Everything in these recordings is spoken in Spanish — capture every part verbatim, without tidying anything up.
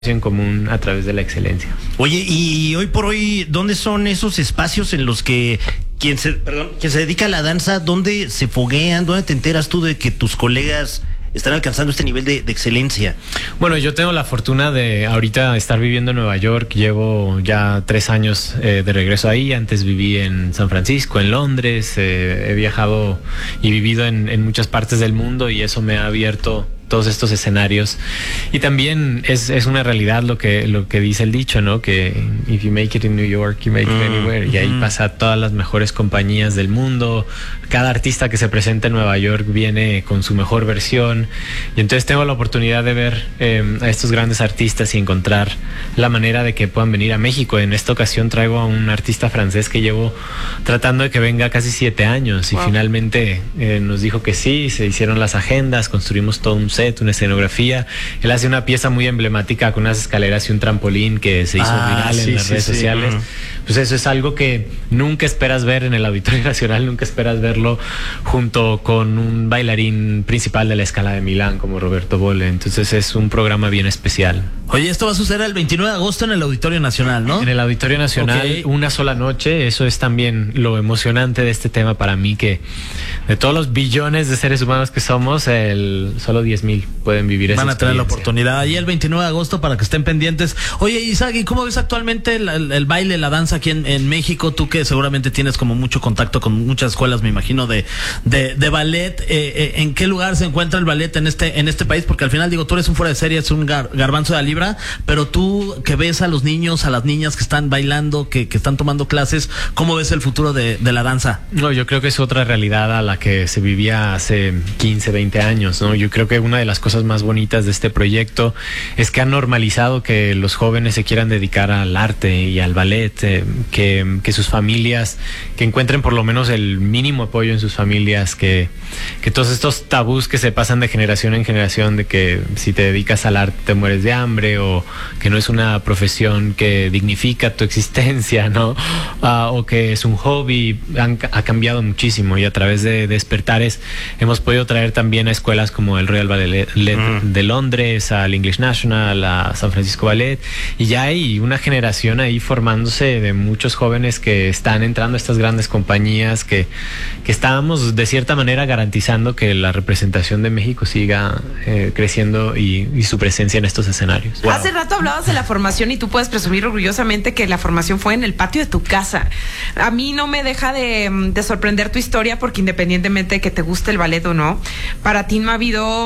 en común a través de la excelencia. Oye, y hoy por hoy, ¿dónde son esos espacios en los que quien se, perdón, quien se dedica a la danza, dónde se foguean, dónde te enteras tú de que tus colegas están alcanzando este nivel de, de excelencia? Bueno, yo tengo la fortuna de ahorita estar viviendo en Nueva York. Llevo ya tres años eh, de regreso ahí. Antes viví en San Francisco, en Londres. Eh, he viajado y vivido en, en muchas partes del mundo y eso me ha abierto todos estos escenarios. Y también es, es una realidad lo que, lo que dice el dicho, ¿no? Que if you make it in New York, you make it mm, anywhere. Y ahí mm. pasa todas las mejores compañías del mundo. Cada artista que se presenta en Nueva York viene con su mejor versión. Y entonces tengo la oportunidad de ver eh, a estos grandes artistas y encontrar la manera de que puedan venir a México. En esta ocasión traigo a un artista francés que llevo tratando de que venga casi siete años. Y wow. finalmente eh, nos dijo que sí, se hicieron las agendas, construimos todo un set, una escenografía. Él hace una pieza muy emblemática con unas escaleras y un trampolín que se hizo ah, viral sí, en las sí, redes sí, sociales. Sí. Pues eso es algo que nunca esperas ver en el Auditorio Nacional, nunca esperas verlo junto con un bailarín principal de la Scala de Milán como Roberto Bolle. Entonces es un programa bien especial. Oye, esto va a suceder el veintinueve de agosto en el Auditorio Nacional, ¿no? En el Auditorio Nacional, okay. Una sola noche. Eso es también lo emocionante de este tema para mí, que de todos los billones de seres humanos que somos, el solo diez mil pueden vivir esa Van a tener la oportunidad ahí el veintinueve de agosto para que estén pendientes. Oye, Isaac, ¿y cómo ves actualmente el, el, el baile, la danza aquí en, en México? Tú que seguramente tienes como mucho contacto con muchas escuelas, me imagino, de, de, de ballet. Eh, eh, ¿En qué lugar se encuentra el ballet en este, en este país? Porque al final, digo, tú eres un fuera de serie, es un gar, garbanzo de la libra, pero tú que ves a los niños, a las niñas que están bailando, que, que están tomando clases, ¿cómo ves el futuro de, de la danza? No, yo creo que es otra realidad a la que se vivía hace quince, veinte años, ¿no? Yo creo que una de las cosas más bonitas de este proyecto es que ha normalizado que los jóvenes se quieran dedicar al arte y al ballet, eh, que, que sus familias, que encuentren por lo menos el mínimo apoyo en sus familias, que, que todos estos tabús que se pasan de generación en generación, de que si te dedicas al arte te mueres de hambre, o que no es una profesión que dignifica tu existencia, ¿no? Uh, o que es un hobby, han, ha cambiado muchísimo, y a través de Despertares hemos podido traer también a escuelas como el Royal Ballet mm. de Londres, al English National, a San Francisco Ballet, y ya hay una generación ahí formándose de muchos jóvenes que están entrando a estas grandes compañías, que, que estábamos de cierta manera garantizando que la representación de México siga eh, creciendo y, y su presencia en estos escenarios. Wow. Hace rato hablabas de la formación y tú puedes presumir orgullosamente que la formación fue en el patio de tu casa. A mí no me deja de, de sorprender tu historia, porque independientemente de que te guste el ballet o no, para ti no ha habido...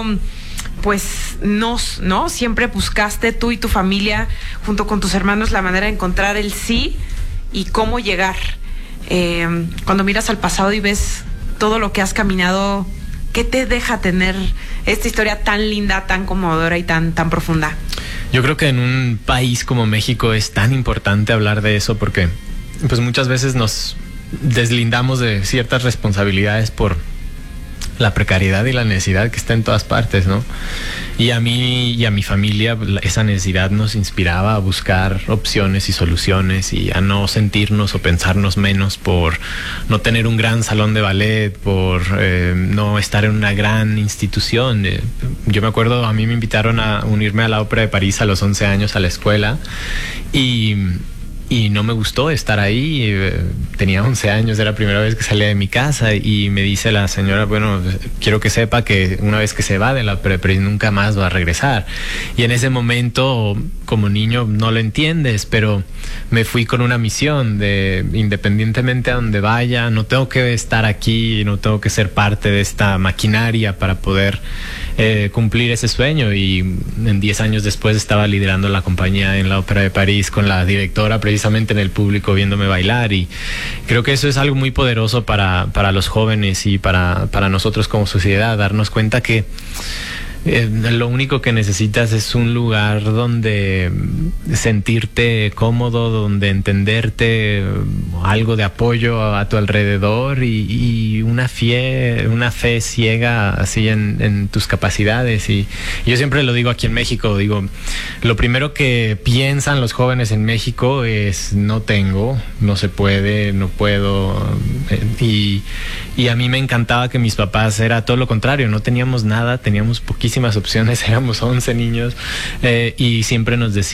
pues no, ¿no? Siempre buscaste tú y tu familia, junto con tus hermanos, la manera de encontrar el sí y cómo llegar. Eh, cuando miras al pasado y ves todo lo que has caminado, ¿qué te deja tener esta historia tan linda, tan conmovedora y tan, tan profunda? Yo creo que en un país como México es tan importante hablar de eso, porque pues muchas veces nos deslindamos de ciertas responsabilidades por la precariedad y la necesidad que está en todas partes, ¿no? Y a mí y a mi familia esa necesidad nos inspiraba a buscar opciones y soluciones, y a no sentirnos o pensarnos menos por no tener un gran salón de ballet, por eh, no estar en una gran institución. Eh, yo me acuerdo, a mí me invitaron a unirme a la Ópera de París a los once años a la escuela, y... y no me gustó estar ahí. Eh, tenía once años, era la primera vez que salía de mi casa, y me dice la señora, bueno, quiero que sepa que una vez que se va de la Ópera nunca más va a regresar. Y en ese momento, como niño, no lo entiendes, pero me fui con una misión de, independientemente a donde vaya, no tengo que estar aquí, no tengo que ser parte de esta maquinaria para poder eh, cumplir ese sueño. Y en diez años después estaba liderando la compañía en la Ópera de París con la directora precisamente en el público viéndome bailar, y creo que eso es algo muy poderoso para, para los jóvenes y para, para nosotros como sociedad, darnos cuenta que Eh, lo único que necesitas es un lugar donde sentirte cómodo, donde entenderte, algo de apoyo a, a tu alrededor, y, y una fe, una fe ciega así en, en tus capacidades. Y, y yo siempre lo digo aquí en México, digo, lo primero que piensan los jóvenes en México es no tengo, no se puede, no puedo. Y, y a mí me encantaba que mis papás era todo lo contrario, no teníamos nada, teníamos poquísimo muchísimas opciones, éramos once niños, eh, y siempre nos decía